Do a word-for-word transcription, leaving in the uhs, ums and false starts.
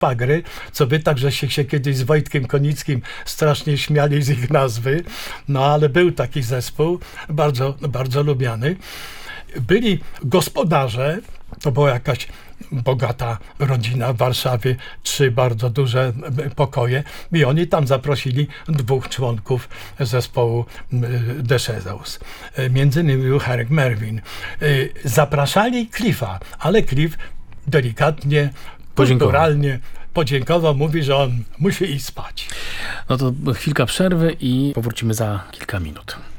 Pagry, co by tak, że się, się kiedyś z Wojtkiem Konickim strasznie śmiali z ich nazwy, no ale był taki zespół, bardzo, bardzo lubiany. Byli gospodarze, to była jakaś bogata rodzina w Warszawie, trzy bardzo duże pokoje i oni tam zaprosili dwóch członków zespołu The Shadows. Między innymi był Harry Melvin. Zapraszali Cliffa, ale Cliff delikatnie, kulturalnie podziękował, mówi, że on musi iść spać. No to chwilka przerwy i powrócimy za kilka minut.